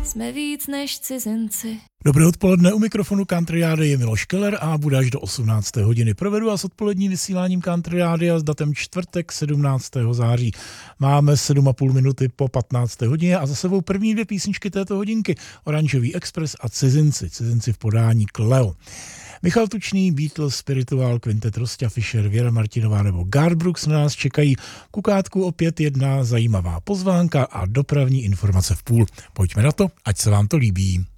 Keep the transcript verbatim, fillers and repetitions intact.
jsme víc než cizinci. Dobré odpoledne, u mikrofonu Country Rádia je Miloš Keller a bude až do osmnácté hodiny. Provedu vás odpoledním vysíláním Country Rádia s datem čtvrtek sedmnáctého září. Máme sedm a půl minuty po patnácté hodině a za sebou první dvě písničky této hodinky. Oranžový Express a Cizinci. Cizinci v podání Cleo. Michal Tučný, Beatles, Spiritual, Quintet Rostia Fischer, Věra Martinová nebo Garth Brooks na nás čekají. Kukátku opět jedna zajímavá pozvánka a dopravní informace v půl. Pojďme na to, ať se vám to líbí.